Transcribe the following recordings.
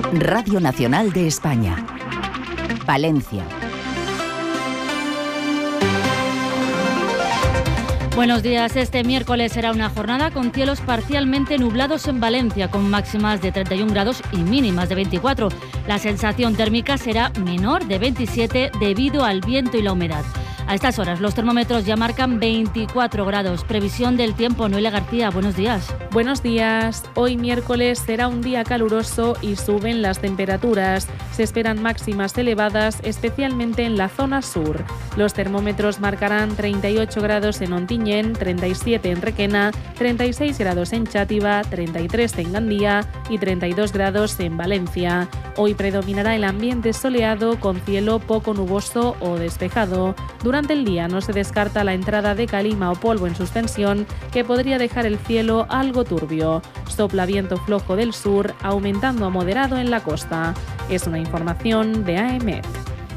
Radio Nacional de España. Palencia. Buenos días. Este miércoles será una jornada con cielos parcialmente nublados en Valencia, con máximas de 31 grados y mínimas de 24. La sensación térmica será menor de 27 debido al viento y la humedad. A estas horas los termómetros ya marcan 24 grados. Previsión del tiempo, Noelia García, buenos días. Buenos días. Hoy miércoles será un día caluroso y suben las temperaturas. Se esperan máximas elevadas, especialmente en la zona sur. Los termómetros marcarán 38 grados en Ontinyent, 37 en Requena, 36 grados en Xàtiva, 33 en Gandía y 32 grados en Valencia. Hoy predominará el ambiente soleado con cielo poco nuboso o despejado. Durante el día no se descarta la entrada de calima o polvo en suspensión que podría dejar el cielo algo turbio. Sopla viento flojo del sur, aumentando a moderado en la costa. Es una información de AEMET.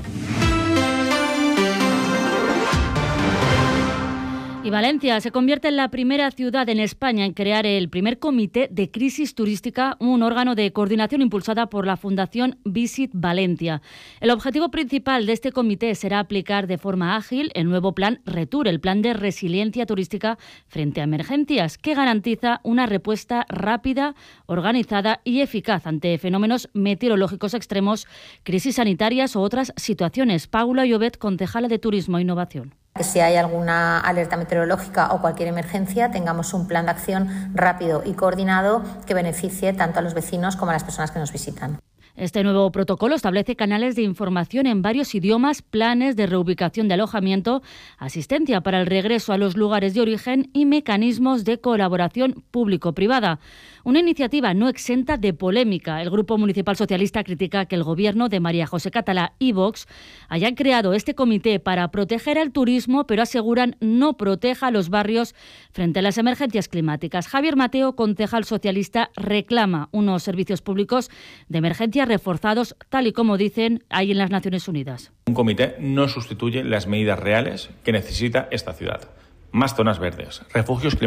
Y Valencia se convierte en la primera ciudad en España en crear el primer comité de crisis turística, un órgano de coordinación impulsada por la Fundación Visit Valencia. El objetivo principal de este comité será aplicar de forma ágil el nuevo plan RETUR, el plan de resiliencia turística frente a emergencias, que garantiza una respuesta rápida, organizada y eficaz ante fenómenos meteorológicos extremos, crisis sanitarias o otras situaciones. Paula Llobet, concejala de Turismo e Innovación. Que si hay alguna alerta meteorológica o cualquier emergencia, tengamos un plan de acción rápido y coordinado que beneficie tanto a los vecinos como a las personas que nos visitan. Este nuevo protocolo establece canales de información en varios idiomas, planes de reubicación de alojamiento, asistencia para el regreso a los lugares de origen y mecanismos de colaboración público-privada. Una iniciativa no exenta de polémica. El Grupo Municipal Socialista critica que el gobierno de María José Catalá y Vox hayan creado este comité para proteger al turismo, pero aseguran no proteja a los barrios frente a las emergencias climáticas. Javier Mateo, concejal socialista, reclama unos servicios públicos de emergencia reforzados, tal y como dicen ahí en las Naciones Unidas. Un comité no sustituye las medidas reales que necesita esta ciudad. Más zonas verdes, refugios climáticos